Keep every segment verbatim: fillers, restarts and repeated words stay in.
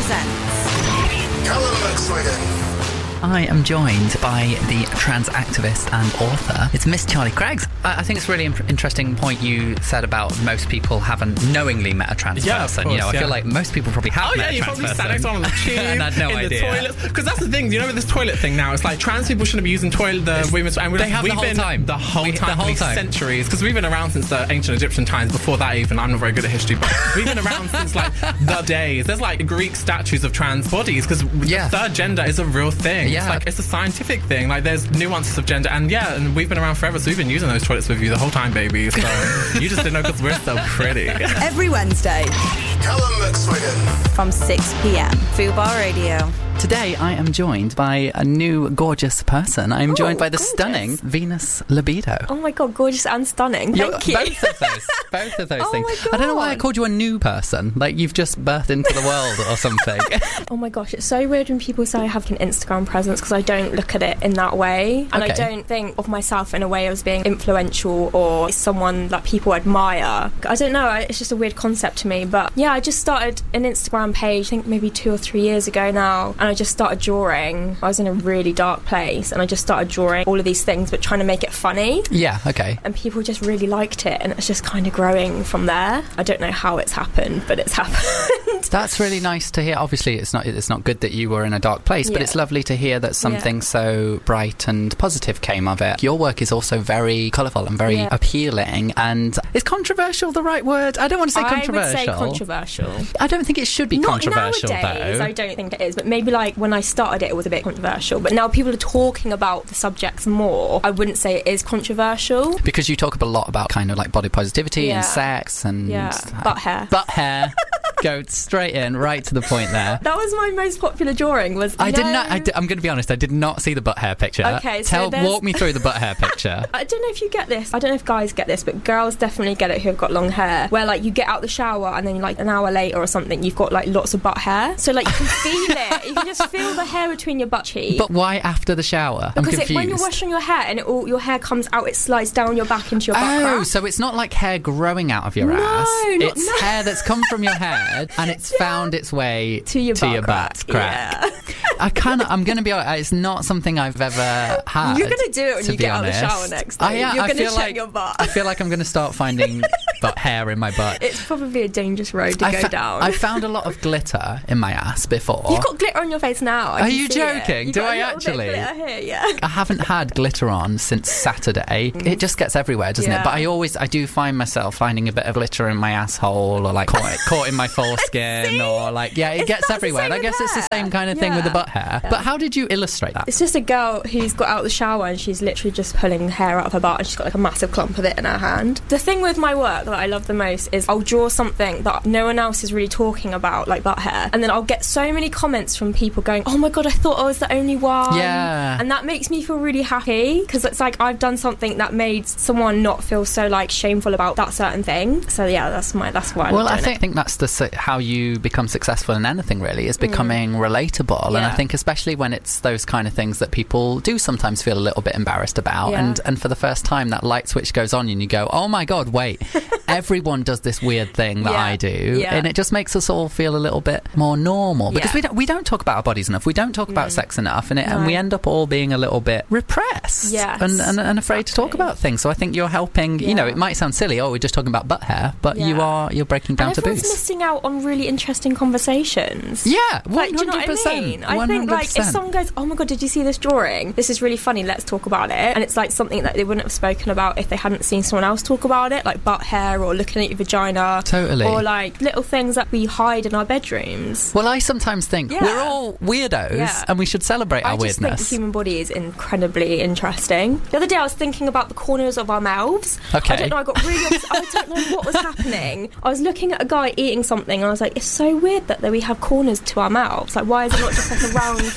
presents Callum McSwiggan. I am joined by the trans activist and author. It's Miss Charlie Craigs. I, I think it's a really imp- interesting point you said about most people haven't knowingly met a trans yeah, person. Course, you know, I yeah. feel like most people probably have oh, met yeah, a trans person. Oh yeah, you probably sat next to one on the tube, and I had no in idea. the toilets. Because that's the thing, you know, with this toilet thing now, it's like trans people shouldn't be using toilet, the It's, women's... And they have we've the whole been, time. The whole we, time. The whole time. Centuries. Because we've been around since the ancient Egyptian times. Before that even, I'm not very good at history, but we've been around since like the days. There's like Greek statues of trans bodies because yeah. the third gender is a real thing. Yeah. It's like, it's a scientific thing. Like there's nuances of gender, and yeah, and we've been around forever, so we've been using those toilets with you the whole time, baby. So you just didn't know because we're so pretty. every Wednesday Callum McSwiggan. from six p.m. Fubar Radio. Today I am joined by a new gorgeous person. I am Oh, joined by the gorgeous. stunning Venus Libido. Oh my god, gorgeous and stunning. You're- Thank you. Both of those, both of those Oh things. my I don't know why I God. called you a new person. Like you've just birthed into the world or something. Oh my gosh, it's so weird when people say I have an Instagram presence because I don't look at it in that way. And Okay. I don't think of myself in a way as being influential or someone that people admire. I don't know, it's just a weird concept to me. But yeah, I just started an Instagram page, I think maybe two or three years ago now. And I just started drawing. I was in a really dark place and I just started drawing all of these things but trying to make it funny. Yeah, okay. And people just really liked it and it's just kind of growing from there. I don't know how it's happened, but it's happened. That's really nice to hear. Obviously, it's not it's not good that you were in a dark place, but Yeah. it's lovely to hear that something so bright and positive came of it. Your work is also very colourful and very Yeah. appealing. And is controversial the right word? I don't want to say I would controversial. say controversial. I don't think it should be Not controversial, nowadays, though. I don't think it is, but maybe like when I started it, it was a bit controversial. But now people are talking about the subjects more. I wouldn't say it is controversial. Because you talk a lot about kind of like body positivity Yeah. and sex and Yeah, butt hair. Butt hair. Go straight in, right to the point there. That was my most popular drawing. Was I you did know- not. I di- I'm going to be honest. I did not see the butt hair picture. Okay, so Tell, there's- walk me through the butt hair picture. I don't know if you get this. I don't know if guys get this, but girls definitely get it who have got long hair. Where like you get out the shower and then like an hour later or something, you've got like lots of butt hair. So like you can feel it. You can just feel the hair between your butt cheeks. But why after the shower? I'm Because confused. it, when you're washing your hair and it all, your hair comes out, it slides down your back into your butt Oh, crack. so it's not like hair growing out of your No, ass. not- It's no. hair that's come from your head and it's found its way to your butt butt crack. Yeah. I kind of. I'm going to be honest. It's not something I've ever had. You're going to do it when to you be get out of the honest. shower next I, day. yeah, You're I going to feel check like your butt. I feel like I'm going to start finding butt hair in my butt. It's probably a dangerous road to I go fa- down. I found a lot of glitter in my ass before. You've got glitter on your face now. I Are can you see it. joking? You've Do got a I little bit of actually? glitter here, yeah. I haven't had glitter on since Saturday. It just gets everywhere, doesn't it? Yeah. But I always, I do find myself finding a bit of glitter in my asshole, or like caught, caught in my foreskin, See? or like, yeah, it It's- gets that's the everywhere. And same I guess with it's the hair. same kind of thing with the Yeah. butt hair. Yeah. But how did you illustrate that? It's just a girl who's got out of the shower and she's literally just pulling hair out of her butt and she's got like a massive clump of it in her hand. The thing with my work that I love the most is I'll draw something that no one else is really talking about, like butt hair, and then I'll get so many comments from people going, oh my god, I thought I was the only one. Yeah. And that makes me feel really happy because it's like I've done something that made someone not feel so like shameful about that certain thing. So yeah, that's my that's why I Well, love I doing think, it. think that's the s- how you become successful in anything, really, is becoming relatable. And I Yeah. think especially when it's those kind of things that people do sometimes feel a little bit embarrassed about. Yeah. And, and for the first time, that light switch goes on and you go, oh my God, wait, everyone does this weird thing that Yeah. I do. Yeah. And it just makes us all feel a little bit more normal because Yeah. we, don't, we don't talk about our bodies enough. We don't talk about sex enough. And, it, and we No. end up all being a little bit repressed Yes, and, and, and afraid to talk exactly. about things. So I think you're helping, you know, Yeah. it might sound silly, oh, we're just talking about butt hair, but you Yeah. are, you're breaking down and everyone's taboos. missing out on really interesting conversations. Yeah, Like, one do you know hundred what percent. I mean? I think, like, if someone goes, oh my god, did you see this drawing? This is really funny, let's talk about it. And it's, like, something that they wouldn't have spoken about if they hadn't seen someone else talk about it, like butt hair or looking at your vagina. Totally. Or, like, little things that we hide in our bedrooms. Well, I sometimes think Yeah. we're all weirdos Yeah. and we should celebrate I our just weirdness. think the human body is incredibly interesting. The other day I was thinking about the corners of our mouths. Okay. I don't know, I got really obs- I don't know what was happening. I was looking at a guy eating something and I was like, it's so weird that, that we have corners to our mouths. Like, why is it not just like a round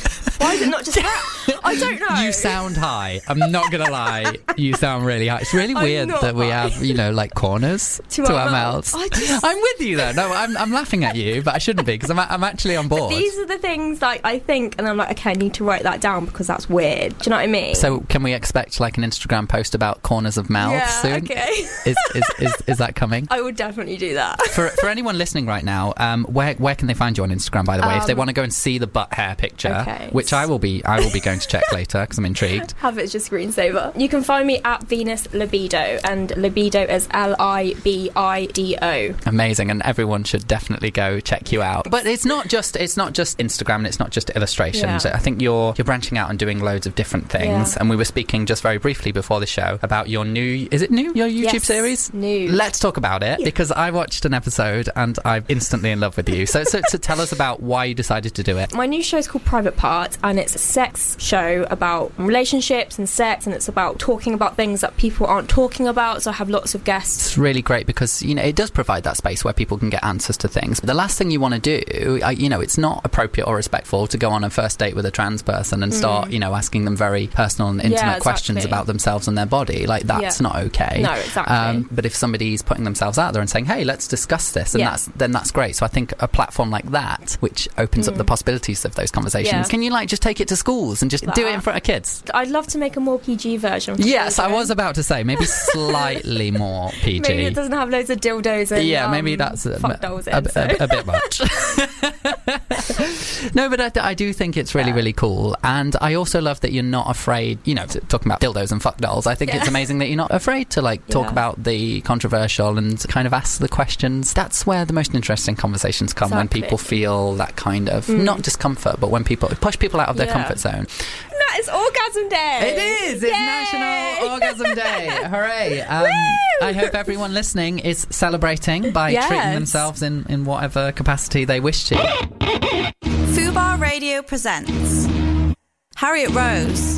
Why is it not just rap? I don't know. You sound high. I'm not gonna lie. You sound really high. It's really I'm weird not that we high. have, you know, like corners To to, our our mouths. mouths. I just- I'm with you though. No, I'm, I'm laughing at you, but I shouldn't be because I'm, I'm actually on board. These are the things like I think, and I'm like, okay, I need to write that down because that's weird. Do you know what I mean? So can we expect like an Instagram post about corners of mouths yeah, soon? okay. Is, is, is, is that coming? I would definitely do that. For for anyone listening right now, um, where where can they find you on Instagram? By the way, if they Um, want to go and see the butt hair picture, okay. which I will be, I will be going to check later because I'm intrigued. Have it just screensaver. You can find me at Venus Libido, and Libido is L I B I D O. Amazing, and everyone should definitely go check you out. But it's not just it's not just Instagram, and it's not just illustrations. Yeah. I think you're you're branching out and doing loads of different things. Yeah. And we were speaking just very briefly before the show about your new, is it new? Your YouTube Yes, series? new. Let's talk about it Yeah. because I watched an episode and I'm instantly in love with you. So so, so tell us about why you decided to do it. My new show is called Private Part, and it's a sex show about relationships and sex, and it's about talking about things that people aren't talking about. So I have lots of guests. It's really great because, you know, it does provide that space where people can get answers to things. But the last thing you want to do, I, you know, it's not appropriate or respectful to go on a first date with a trans person and start, you know, asking them very personal and intimate exactly. questions about themselves and their body. Like, that's Yeah. not okay. No, exactly. but if somebody's putting themselves out there and saying, hey, let's discuss this, and Yeah. that's then that's great. So I think a platform like that, which opens up the possibilities of those conversations, Yeah. can you, like, just take it to schools and just do it in Ah. front of kids? I'd love to make a more P G version. for Yes, I children. was about to say, maybe slightly more P G. Maybe it doesn't have loads of dildos and Yeah, um, maybe that's a, fuck dolls in, a, so. a, a bit much. No, but I, I do think it's really, Yeah. really cool. And I also love that you're not afraid, you know, t- talking about dildos and fuck dolls. I think Yeah. it's amazing that you're not afraid to, like, talk Yeah. about the controversial and kind of ask the questions. That's where the most interesting conversations come, when Exactly. people feel that kind of, not discomfort, but when people push people out of their Yeah. comfort zone. That is Orgasm Day. It is. It's Yay! National Orgasm Day. Hooray. Um, I hope everyone listening is celebrating by Yes. treating themselves in, in whatever capacity they wish to. Fubar Radio presents Harriet Rose.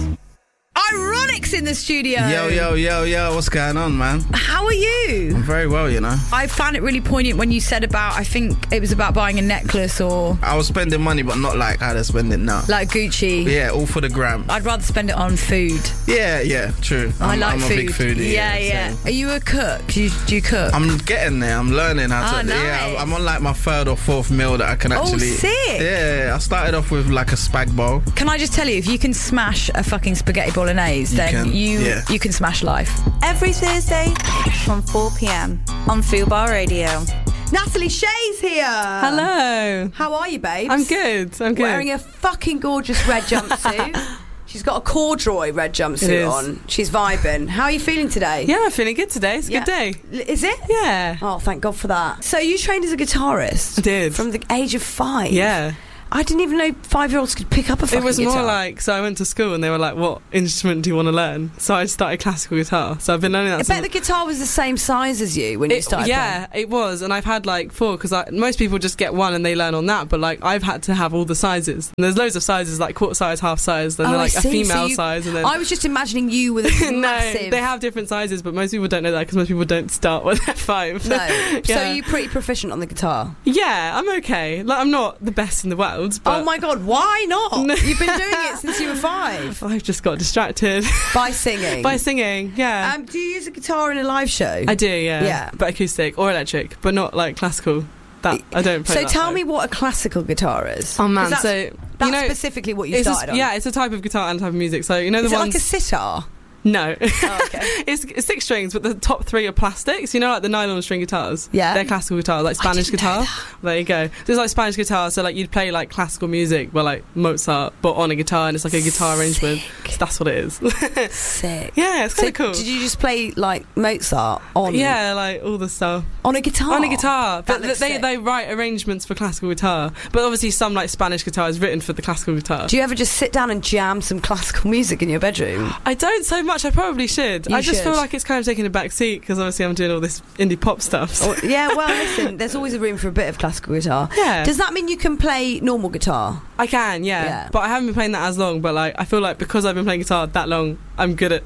Ironic's in the studio. Yo, yo, yo, yo, what's going on, man? How are you? I'm very well, you know. I found it really poignant when you said about, I think it was about buying a necklace or I was spending money, but not like how to spend it now. like Gucci. Yeah, all for the gram. I'd rather spend it on food. Yeah, yeah, true. I I'm, like I'm food. a big foodie. Yeah, yeah. so- Are you a cook? Do you, do you cook? I'm getting there. I'm learning how to. Oh, nice. Yeah, I'm on like my third or fourth meal that I can Oh, actually. sick. Yeah, I started off with like a spag bowl. Can I just tell you, if you can smash a fucking spaghetti bolognese, You then can, you yeah. you can smash life. Every Thursday from four p.m. on Fubar Radio. Natalie Shay's here. Hello. How are you, babes? I'm good. I'm good. Wearing a fucking gorgeous red jumpsuit. She's got a corduroy red It jumpsuit is. on. She's vibing. How are you feeling today? Yeah, I'm feeling good today. It's a Yeah. good day. L- Is it? Yeah. Oh, thank God for that. So you trained as a guitarist? I did. From the age of five? Yeah. I didn't even know five-year-olds could pick up a fucking It was guitar. more like, so I went to school and they were like, what instrument do you want to learn? So I started classical guitar. So I've been learning that I since- bet the guitar was the same size as you when you It- started yeah, it was, and I've had like four because most people just get one and they learn on that. But like I've had to have all the sizes. And there's loads of sizes, like quarter size, half size, then Oh, they're I like a see. female So you- size, and then I was just imagining you with a no, massive... they have different sizes, but most people don't know that because most people don't start when they're five. No. Yeah. So you're pretty proficient on the guitar? Yeah, I'm okay. Like I'm not the best in the world, but Oh my God, why not? No. You've been doing it since you were five. I've just got distracted By singing? by singing. Yeah, Um, do you use a guitar in a live show? I do. Yeah, Yeah. but acoustic or electric, but not like classical. That I don't play. So that tell though. me what a classical guitar is. Oh man, 'Cause that's, so that's you know, specifically what you it's a, started on. yeah, it's a type of guitar and type of music. So you know the Is it ones. like a sitar? No. Oh, okay. it's, it's six strings, but the top three are plastics. You know, like the nylon string guitars. Yeah. They're classical guitars, like Spanish didn't know guitar. There you go. So it's like Spanish guitar. So like you'd play like classical music, but like Mozart, but on a guitar, and it's like a guitar arrangement. So that's what it is. Sick. Yeah, it's So kind of cool. did you just play like Mozart on? Yeah, like all the stuff On a guitar. on a guitar. That But looks they sick. they write arrangements for classical guitar. But obviously some like Spanish guitar is written for the classical guitar. Do you ever just sit down and jam some classical music in your bedroom? I don't so much. I probably should. You I just should. feel like it's kind of taking a back seat because obviously I'm doing all this indie pop stuff. so- Or, yeah, well, listen, there's always a room for a bit of classical guitar. Yeah. Does that mean you can play normal guitar? I can, yeah. Yeah. But I haven't been playing that as long. But like, I feel like because I've been playing guitar that long, I'm good at that.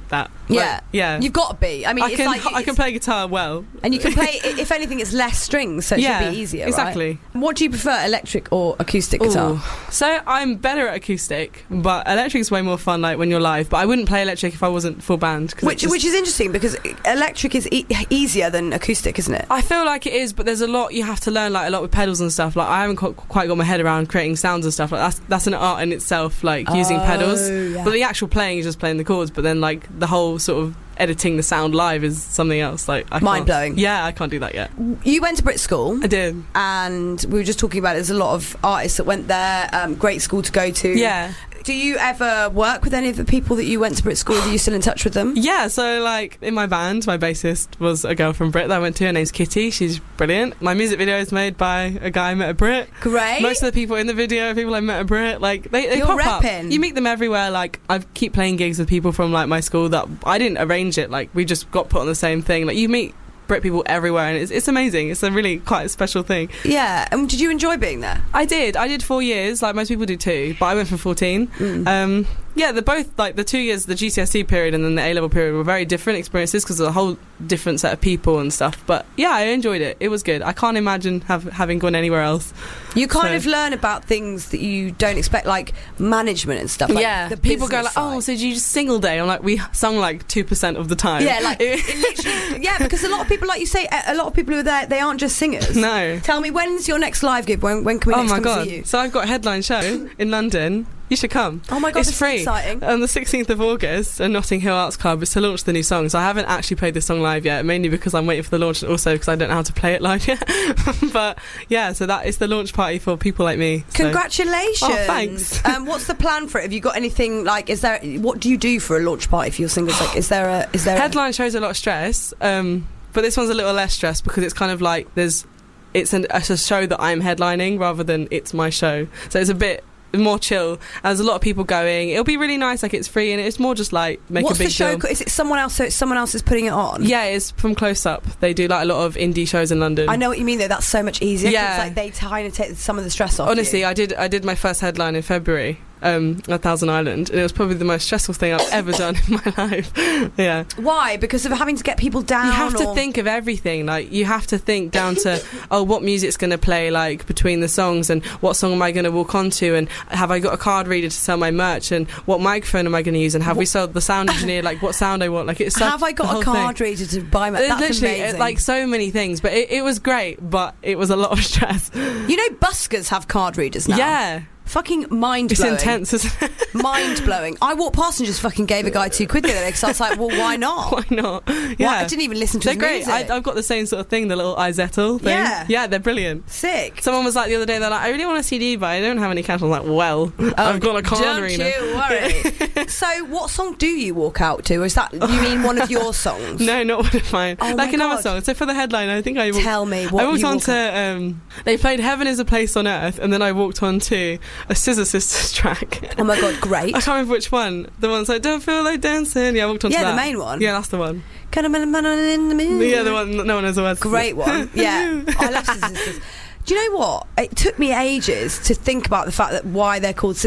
Yeah, yeah. You've got to be. I mean, I it's can like, I can play guitar well, and you can play. If anything, it's less strings, so it yeah, should be easier. exactly. Right? What do you prefer, electric or acoustic guitar? Ooh. So I'm better at acoustic, but electric's way more fun. Like when you're live, but I wouldn't play electric if I wasn't full band. Which, just, which is interesting because electric is e- easier than acoustic, isn't it? I feel like it is, but there's a lot you have to learn, like a lot with pedals and stuff. Like I haven't qu- quite got my head around creating sounds and stuff. Like that's that's an art in itself, like using Oh, pedals. yeah. But the actual playing is just playing the chords. But then like the whole sort of editing the sound live is something else. Like I Mind can't- blowing. Yeah, I can't do that yet. You went to Brit School. I did. And we were just talking about it. There's a lot of artists that went there. Um, great school to go to. Yeah. Do you ever work with any of the people that you went to Brit School with? Are you still in touch with them? Yeah, so like in my band, my bassist was a girl from Brit that I went to. Her name's Kitty. She's brilliant. My music video is made by a guy I met at Brit. Great. Most of the people in the video are people I met at Brit. Like they, they You're pop repping. up. You meet them everywhere. Like I keep playing gigs with people from like my school that I didn't arrange it. Like we just got put on the same thing. Like you meet Brit people everywhere, and it's, it's amazing. It's a really quite a special thing. Yeah. And did you enjoy being there? I did. I did four years, like most people do too, but I went for fourteen. Mm. Um, yeah, they're both, like the two years, the G C S E period and then the A-level period were very different experiences because of a whole different set of people and stuff. But yeah, I enjoyed it. It was good. I can't imagine have, having gone anywhere else. You kind So- of learn about things that you don't expect, like management and stuff. Like yeah, the people go like, business "Oh, side. so did you just sing all day?" I'm like, "We sung like two percent of the time." Yeah, like it literally, yeah, because a lot of people, like you say, a a lot of people who are there, they aren't just singers. No. Tell me, when's your next live gig? When, when can we Oh next my come god! see you? So I've got a headline show in London. You should come. Oh my god, it's this free. is exciting. On the sixteenth of August at Notting Hill Arts Club, it's to launch the new song. So I haven't actually played this song live yet, mainly because I'm waiting for the launch and also because I don't know how to play it live yet. But yeah, so that is the launch party for people like me. So. Congratulations! Oh, thanks. um, what's the plan for it? Have you got anything like? Is there? What do you do for a launch party for your singles? Like, is there a? Is there a, Headline shows a lot of stress, um, but this one's a little less stress because it's kind of like there's, it's, an, it's a show that I'm headlining rather than it's my show. So it's a bit more chill. There's a lot of people going. It'll be really nice. Like it's free and it's more just like make What's a big the show? deal. co- Is it someone else? So it's someone else is putting it on. Yeah, it's from Close Up. They do like a lot of indie shows in London. I know what you mean though. That's so much easier. 'cause Yeah. it's like they kind of take some of the stress off. Honestly, you. I did. I did my first headline in February um, at Thousand Island, and it was probably the most stressful thing I've ever done in my life. Yeah, Why? Because of having to get people down. you have to or- think of everything. Like you have to think down to oh, what music's going to play like between the songs, and what song am I going to walk onto, and have I got a card reader to sell my merch, and what microphone am I going to use, and have we sold the sound engineer like what sound I want? Like it's such Have I the got whole a card thing. reader to buy my? There's That's literally amazing. uh, like so many things, but it, it was great, but it was a lot of stress. You know, buskers have card readers now. Yeah, Fucking mind it's blowing. intense, isn't it? Mind blowing. I walked past and just fucking gave a guy two quid the other day because I was like, well, why not? Why not? Why- Yeah, I didn't even listen to they're his great. music. I, I've got the same sort of thing, the little iZettle thing. Yeah. yeah, they're brilliant. Sick. Someone was like the other day, they're like, I really want a C D, but I don't have any cash. I'm like, well, I've got a card Don't reader. you worry. So, what song do you walk out to? Is that you mean one of your songs? No, not one of mine. Oh like my another God. song. So for the headline, I think I walked, Tell me what I walked you on walk to. Um, they played "Heaven Is a Place on Earth," and then I walked on to a Scissor Sisters track. Oh my god, great. I can't remember which one. The one's like, "Don't feel like dancing." Yeah, I walked on Yeah, to the that. main one. Yeah, that's the one. Kind of in the moon. Yeah, the one. No one knows the words. Great one. Yeah, I love Scissor Sisters. Do you know what? It took me ages to think about the fact that why they're called Scissor